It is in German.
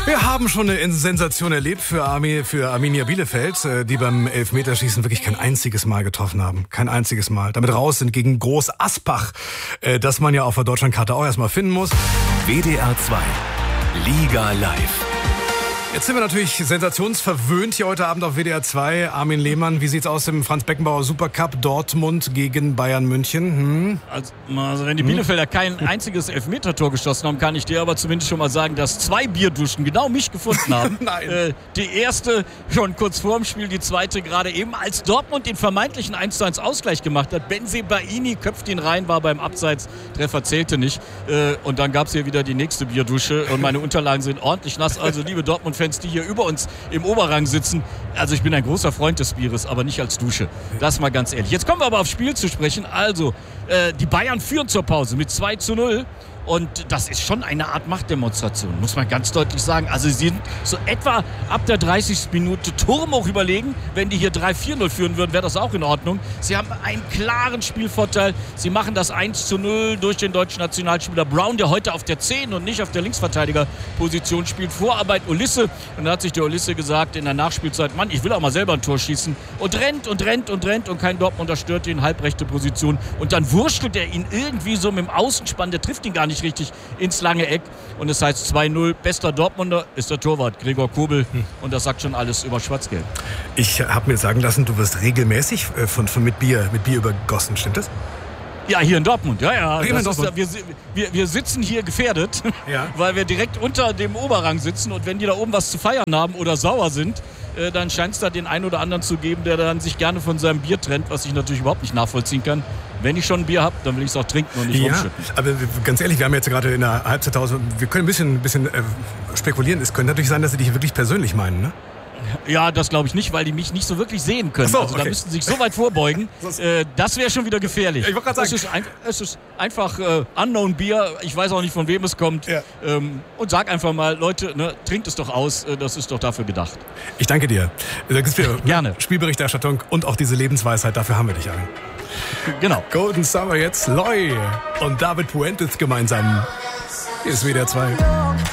Wir haben schon eine Sensation erlebt für Arminia Bielefeld, die beim Elfmeterschießen wirklich kein einziges Mal getroffen haben. Kein einziges Mal. Damit raus sind gegen Groß Aspach, das man ja auf der Deutschlandkarte auch erstmal finden muss. WDR 2 Liga Live. Jetzt sind wir natürlich sensationsverwöhnt hier heute Abend auf WDR 2. Armin Lehmann, wie sieht's aus im Franz-Beckenbauer Supercup Dortmund gegen Bayern München? Also wenn die Bielefelder kein einziges Elfmetertor geschossen haben, kann ich dir aber zumindest schon mal sagen, dass 2 Bierduschen genau mich gefunden haben. Nein. Die erste schon kurz vor dem Spiel, die zweite gerade eben, als Dortmund den vermeintlichen 1:1 Ausgleich gemacht hat. Bensebaini köpft ihn rein, war beim Abseits, Treffer zählte nicht. Und dann gab's hier wieder die nächste Bierdusche und meine Unterlagen sind ordentlich nass. Also liebe Dortmund-Fans, die hier über uns im Oberrang sitzen. Also ich bin ein großer Freund des Bieres, aber nicht als Dusche. Das mal ganz ehrlich. Jetzt kommen wir aber aufs Spiel zu sprechen. Also, die Bayern führen zur Pause mit 2:0. Und das ist schon eine Art Machtdemonstration, muss man ganz deutlich sagen. Also sie sind so etwa ab der 30. Minute turmhoch überlegen. Wenn die hier 3-4-0 führen würden, wäre das auch in Ordnung. Sie haben einen klaren Spielvorteil. Sie machen das 1:0 durch den deutschen Nationalspieler Brown, der heute auf der 10 und nicht auf der Linksverteidigerposition spielt. Vorarbeit Ulisse. Und da hat sich der Ulisse gesagt in der Nachspielzeit, Mann, ich will auch mal selber ein Tor schießen. Und rennt und kein Dortmunder stört ihn, halbrechte Position. Und dann wurschtelt er ihn irgendwie so mit dem Außenspann. Der trifft ihn gar nicht richtig ins lange Eck. Und es heißt 2:0. Bester Dortmunder ist der Torwart Gregor Kobel. Und das sagt schon alles über Schwarz-Gelb. Ich habe mir sagen lassen, du wirst regelmäßig mit Bier übergossen. Stimmt das? Ja, hier in Dortmund. Wir sitzen hier gefährdet, ja, weil wir direkt unter dem Oberrang sitzen. Und wenn die da oben was zu feiern haben oder sauer sind, dann scheint es da den einen oder anderen zu geben, der dann sich gerne von seinem Bier trennt, was ich natürlich überhaupt nicht nachvollziehen kann. Wenn ich schon ein Bier habe, dann will ich es auch trinken und nicht rumschütten. Aber ganz ehrlich, wir haben jetzt gerade in der Halbzeitpause, wir können ein bisschen spekulieren. Es könnte natürlich sein, dass sie dich wirklich persönlich meinen, ne? Ja, das glaube ich nicht, weil die mich nicht so wirklich sehen können. So, also da müssten sie sich so weit vorbeugen. Das wäre schon wieder gefährlich. Ja, ich wollte gerade sagen. Es ist einfach Unknown Bier. Ich weiß auch nicht, von wem es kommt. Ja. Und sag einfach mal, Leute, ne, trinkt es doch aus. Das ist doch dafür gedacht. Ich danke dir. Da gibt's wieder Gerne. Spielberichterstattung und auch diese Lebensweisheit. Dafür haben wir dich, Armin. Genau. Golden Summer jetzt. Loy und David Puentes gemeinsam. Hier ist WDR 2.